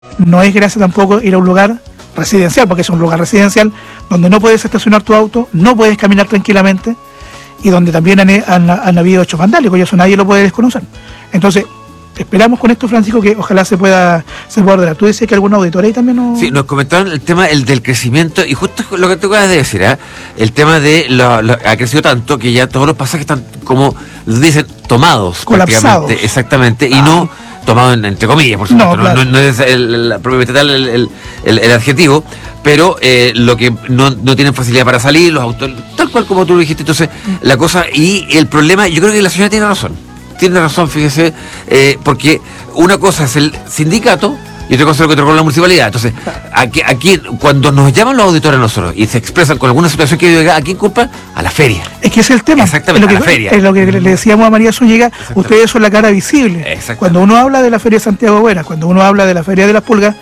No es gracia tampoco ir a un lugar residencial, porque es un lugar residencial donde no puedes estacionar tu auto, no puedes caminar tranquilamente y donde también han habido hechos vandálicos, y eso nadie lo puede desconocer. Entonces, esperamos con esto, Francisco, que ojalá se pueda ordenar. Tú decías que algún auditor ahí también no... Sí, nos comentaron el tema del crecimiento, y justo lo que tú acabas de decir, el tema de ha crecido tanto que ya todos los pasajes están, como dicen, tomados. Colapsados. Exactamente, y no tomados entre comillas, por supuesto, no, claro. no es propiamente tal el adjetivo, pero lo que no tienen facilidad para salir, los autos, tal cual como tú lo dijiste. Entonces, la cosa y el problema, yo creo que la señora tiene razón, fíjese, porque una cosa es el sindicato y otra cosa es lo que te recuerda la municipalidad. Entonces, aquí cuando nos llaman los auditores a nosotros y se expresan con alguna situación que llega, ¿a quién culpan? A la feria. Es que ese es el tema. Exactamente, a la feria. Es lo que le decíamos a María Zúñiga, ustedes son la cara visible. Cuando uno habla de la Feria de Santiago Buena, cuando uno habla de la Feria de las Pulgas,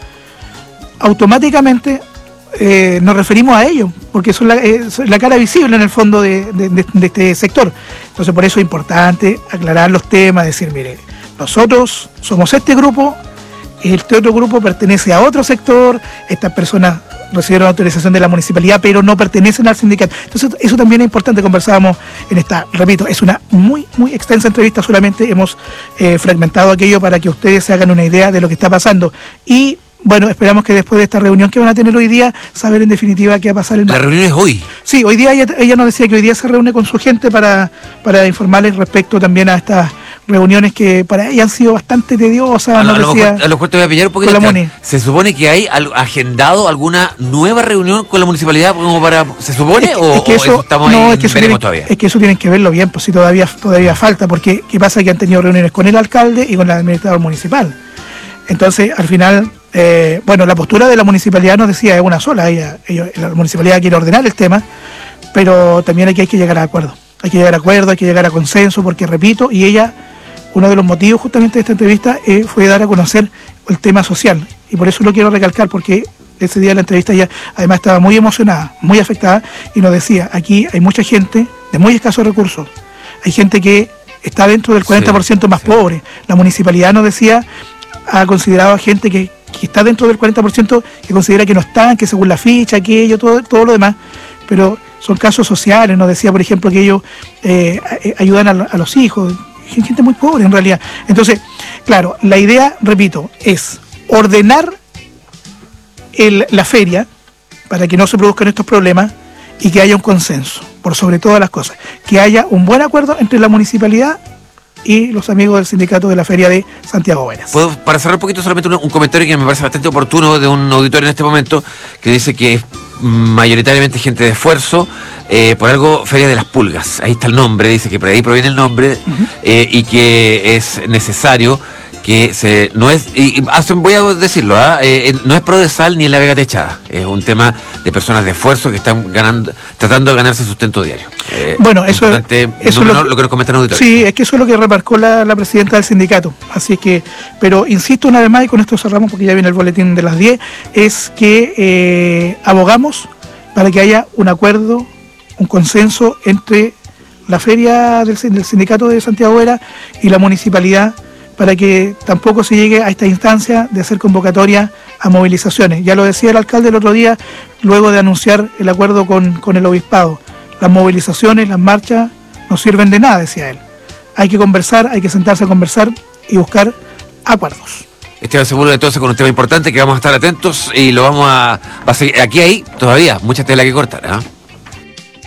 automáticamente nos referimos a ellos, porque son la cara visible en el fondo de este sector. Entonces, por eso es importante aclarar los temas, decir, mire, nosotros somos este grupo, este otro grupo pertenece a otro sector, estas personas recibieron autorización de la municipalidad, pero no pertenecen al sindicato. Entonces, eso también es importante. Conversábamos en esta, repito, es una muy extensa entrevista, solamente hemos fragmentado aquello para que ustedes se hagan una idea de lo que está pasando. Y bueno, esperamos que después de esta reunión que van a tener hoy día, saber en definitiva qué va a pasar el martes. ¿La reunión es hoy? Sí, hoy día ella nos decía que hoy día se reúne con su gente para informarles respecto también a estas reuniones que para ella han sido bastante tediosas. A lo mejor te voy a pillar un poquito. ¿Se supone que hay agendado alguna nueva reunión con la municipalidad como para... ¿Se supone o estamos ahí veremos todavía? Es que eso tienen que verlo bien, pues si todavía falta, porque ¿qué pasa? Que han tenido reuniones con el alcalde y con el administrador municipal. Entonces, al final... bueno, la postura de la municipalidad nos decía es una sola, la municipalidad quiere ordenar el tema, pero también aquí hay que llegar a acuerdo, hay que llegar a consenso, porque repito, y ella, uno de los motivos justamente de esta entrevista fue dar a conocer el tema social, y por eso lo quiero recalcar, porque ese día de la entrevista ella además estaba muy emocionada, muy afectada, y nos decía, aquí hay mucha gente de muy escasos recursos, hay gente que está dentro del 40% más pobre, la municipalidad nos decía, ha considerado a gente que está dentro del 40%, que considera que no están, que según la ficha, aquello, todo lo demás, pero son casos sociales. Nos decía, por ejemplo, que ellos ayudan a los hijos, gente muy pobre en realidad. Entonces, claro, la idea, repito, es ordenar la feria para que no se produzcan estos problemas y que haya un consenso, por sobre todas las cosas, que haya un buen acuerdo entre la municipalidad y los amigos del sindicato de la Feria de Santiago Buenas. ¿Puedo, para cerrar un poquito, solamente un comentario que me parece bastante oportuno de un auditor en este momento, que dice que es mayoritariamente gente de esfuerzo, por algo Feria de las Pulgas, ahí está el nombre, dice que por ahí proviene el nombre, y que es necesario que no es, voy a decirlo, no es Prodesal ni en la Vega Techada, es un tema de personas de esfuerzo que están tratando de ganarse sustento diario. Bueno, eso es lo que nos comentan auditores. Sí, es que eso es lo que remarcó la presidenta del sindicato, así es que, pero insisto una vez más, y con esto cerramos porque ya viene el boletín de las 10, es que abogamos para que haya un acuerdo, un consenso entre la feria del sindicato de Santiago Buena y la municipalidad, para que tampoco se llegue a esta instancia de hacer convocatoria a movilizaciones. Ya lo decía el alcalde el otro día, luego de anunciar el acuerdo con el obispado. Las movilizaciones, las marchas, no sirven de nada, decía él. Hay que conversar, hay que sentarse a conversar y buscar acuerdos. Esteban Sepúlveda, entonces, con un tema importante que vamos a estar atentos y lo vamos a seguir. Aquí hay todavía mucha tela que cortar, ¿eh?